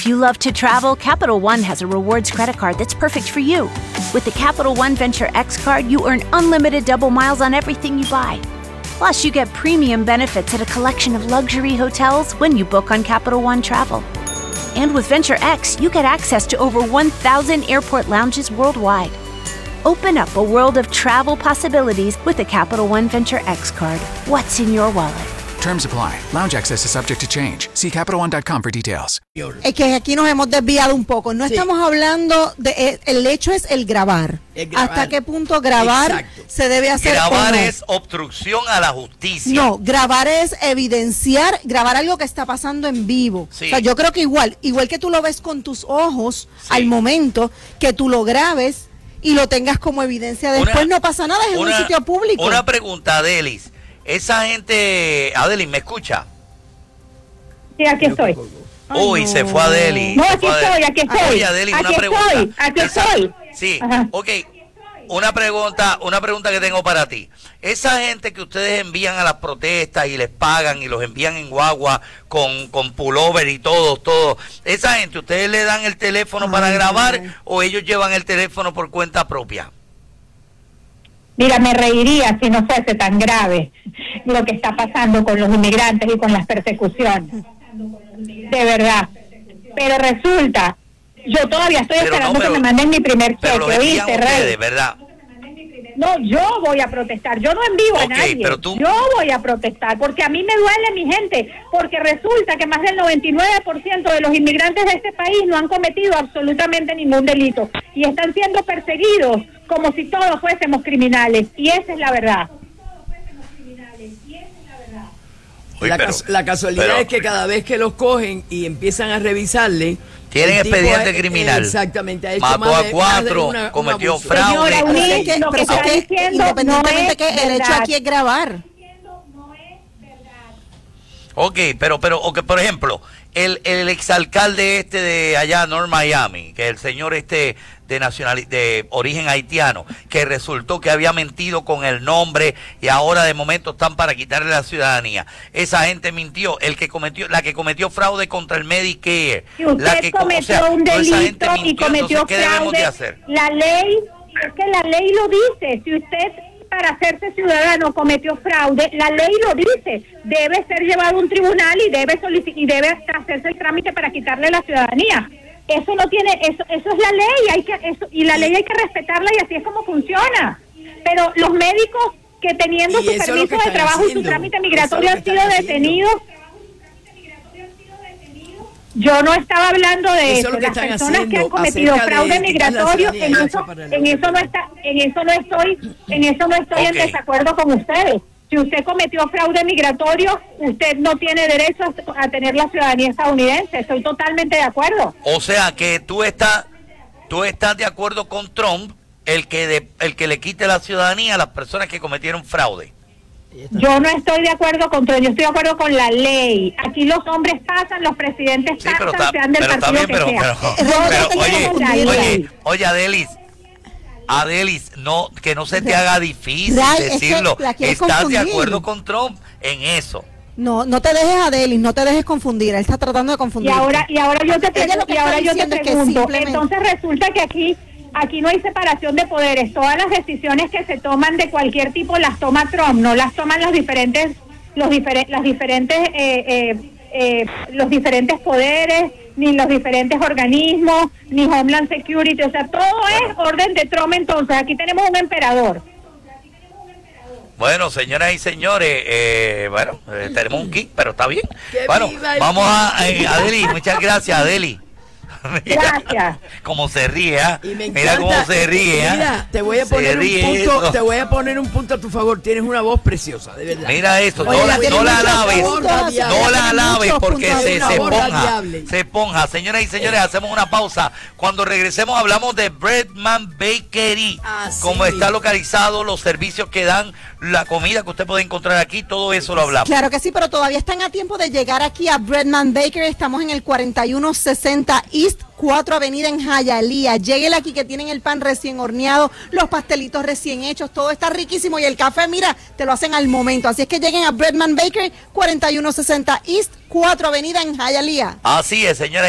If you love to travel, Capital One has a rewards credit card that's perfect for you. With the Capital One Venture X card, you earn unlimited double miles on everything you buy. Plus, you get premium benefits at a collection of luxury hotels when you book on Capital One Travel. And with Venture X, you get access to over 1,000 airport lounges worldwide. Open up a world of travel possibilities with the Capital One Venture X card. What's in your wallet? Terms apply. Lounge access is subject to change. See CapitalOne.com for details. Es que aquí nos hemos desviado un poco. No estamos hablando de... El hecho es el grabar. ¿Hasta qué punto grabar se debe hacer? Grabar es obstrucción a la justicia. No, grabar es evidenciar, grabar algo que está pasando en vivo. Sí. O sea, yo creo que igual que tú lo ves con tus ojos al momento, que tú lo grabes y lo tengas como evidencia después, no pasa nada, es en un sitio público. Una pregunta, Adelis. Esa gente... Adelis, ¿me escucha? Sí, aquí estoy. Uy, no. Se fue Adelis. No, aquí estoy. Oye, Adelis, una pregunta. Aquí estoy. Sí, ok. Una pregunta que tengo para ti. Esa gente que ustedes envían a las protestas y les pagan y los envían en guagua con pullover y todo, esa gente, ¿ustedes le dan el teléfono para grabar o ellos llevan el teléfono por cuenta propia? Mira, me reiría si no fuese tan grave lo que está pasando con los inmigrantes y con las persecuciones. De verdad. Pero resulta, yo todavía estoy esperando que me manden mi primer cheque, ¿oíste, Rey? De verdad. No, yo voy a protestar, yo no envío a nadie, pero tú... yo voy a protestar, porque a mí me duele mi gente, porque resulta que más del 99% de los inmigrantes de este país no han cometido absolutamente ningún delito, y están siendo perseguidos como si todos fuésemos criminales, y esa es la verdad. La casualidad es que cada vez que los cogen y empiezan a revisarle, tienen expediente criminal. Exactamente. Ha hecho mató a 4, cometió fraude. Independientemente de que el hecho aquí es grabar. Ok, pero por ejemplo, el exalcalde de allá, North Miami, que el señor de origen haitiano, que resultó que había mentido con el nombre y ahora de momento están para quitarle la ciudadanía. Esa gente mintió, la que cometió fraude contra el Medicare. Si usted cometió un delito y cometió fraude, ¿qué debemos de hacer? La ley, es que la ley lo dice. Si usted para hacerse ciudadano cometió fraude, la ley lo dice, debe ser llevado a un tribunal y debe hacerse el trámite para quitarle la ciudadanía. Eso no tiene, eso es la ley, y la ley hay que respetarla y así es como funciona. Pero los médicos que teniendo su permiso de trabajo y su trámite migratorio han sido detenidos. Yo no estaba hablando de eso. Las personas que han cometido fraude migratorio, en eso no estoy en desacuerdo con ustedes. Si usted cometió fraude migratorio, usted no tiene derecho a tener la ciudadanía estadounidense. Estoy totalmente de acuerdo. O sea que tú estás de acuerdo con Trump, el que le quite la ciudadanía a las personas que cometieron fraude. Yo no estoy de acuerdo con Trump, yo estoy de acuerdo con la ley. Aquí los hombres pasan, los presidentes pasan, sean del partido que sea. Oye, Adelis, no, que no se te haga difícil decirlo. ¿Estás de acuerdo con Trump en eso? No te dejes, Adelis, no te dejes confundir. Él está tratando de confundir. Y ahora yo te pregunto, entonces resulta que aquí no hay separación de poderes. Todas las decisiones que se toman de cualquier tipo las toma Trump, no las toman los diferentes poderes, ni los diferentes organismos, ni Homeland Security, o sea, todo es orden de Trump. Entonces aquí tenemos un emperador. Bueno, señoras y señores, tenemos un kick, pero está bien. Bueno, vamos a Adeli, muchas gracias, Adeli. Mira, gracias. Cómo se ríe, mira cómo se ríe. Mira, te voy a poner un punto a tu favor. Tienes una voz preciosa, de verdad. Mira eso, no la alabes porque se ponja. Señoras y señores, hacemos una pausa. Cuando regresemos hablamos de Breadman Bakery, cómo está localizado, los servicios que dan, la comida que usted puede encontrar aquí, todo eso lo hablamos. Claro que sí, pero todavía están a tiempo de llegar aquí a Breadman Bakery. Estamos en el 4160 East 4 Avenida en Hialeah. Lléguele aquí que tienen el pan recién horneado, los pastelitos recién hechos, todo está riquísimo y el café, mira, te lo hacen al momento. Así es que lleguen a Breadman Bakery, 4160 East 4 Avenida en Hialeah. Así es, señora.